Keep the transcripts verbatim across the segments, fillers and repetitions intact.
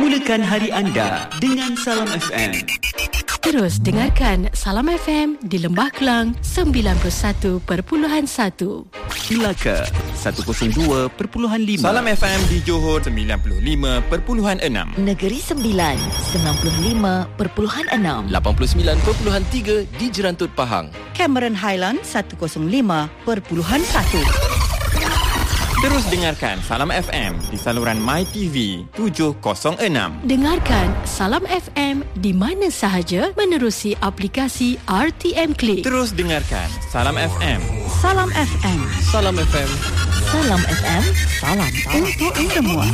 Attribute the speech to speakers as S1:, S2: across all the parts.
S1: Mulakan hari anda dengan Salam F M.
S2: Terus dengarkan Salam F M di Lembah Kelang sembilan puluh satu perpuluhan satu,
S1: Melaka seratus dua perpuluhan lima,
S3: Salam F M di Johor sembilan puluh lima perpuluhan enam,
S4: Negeri Sembilan sembilan puluh lima perpuluhan enam,
S5: lapan puluh sembilan perpuluhan tiga di Jerantut Pahang,
S6: Cameron Highland seratus lima perpuluhan satu.
S3: Terus dengarkan Salam F M di saluran MyTV tujuh kosong enam.
S2: Dengarkan Salam F M di mana sahaja menerusi aplikasi R T M Click.
S3: Terus dengarkan Salam F M.
S6: Salam F M.
S5: Salam F M.
S4: Salam F M. Salam
S6: Untuk semua.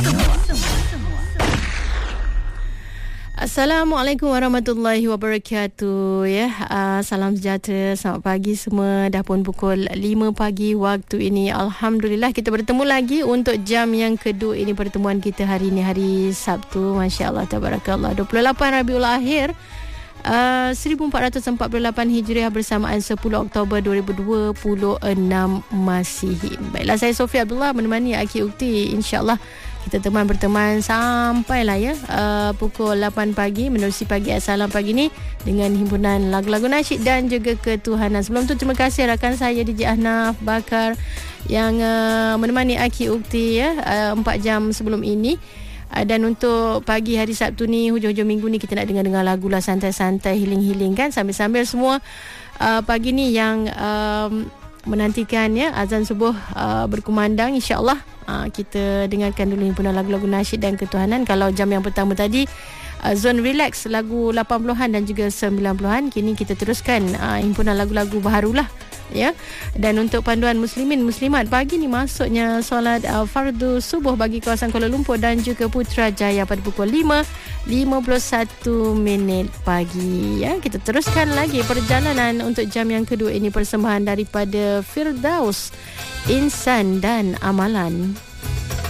S2: Assalamualaikum warahmatullahi wabarakatuh. Ya, uh, salam sejahtera, selamat pagi semua. Dah pun pukul lima pagi waktu ini. Alhamdulillah kita bertemu lagi untuk jam yang kedua ini. Pertemuan kita hari ini hari Sabtu. Masya-Allah, tabarakallah, dua puluh lapan Rabiul Akhir uh, seribu empat ratus empat puluh lapan Hijriah bersamaan sepuluh Oktober dua ribu dua puluh enam Masihi. Baiklah, saya Sofia Abdullah menemani Aki Ukti. Insya-Allah kita teman berteman sampailah ya uh, pukul lapan pagi menerusi pagi Assalam pagi ni dengan himpunan lagu-lagu nasyid dan juga ketuhanan. Sebelum tu terima kasih rakan saya D J Ahnaf Bakar yang uh, menemani Aki Ukti ya uh, empat jam sebelum ini. Uh, dan untuk pagi hari Sabtu ni, hujung-hujung minggu ni, kita nak dengar-dengar lagu lah, santai-santai, healing-healing kan, sambil-sambil semua uh, pagi ni yang um, menantikan ya azan subuh uh, berkumandang, insya-Allah uh, kita dengarkan dulu himpunan lagu-lagu nasyid dan ketuhanan. Kalau jam yang pertama tadi uh, zone relax lagu lapan puluhan dan juga sembilan puluhan, kini kita teruskan uh, himpunan lagu-lagu baharulah ya. Dan untuk panduan muslimin muslimat, pagi ni masuknya solat uh, fardu subuh bagi kawasan Kuala Lumpur dan juga Putrajaya pada pukul lima lima puluh satu minit pagi ya. Kita teruskan lagi perjalanan untuk jam yang kedua ini, persembahan daripada Firdaus, Insan dan Amalan.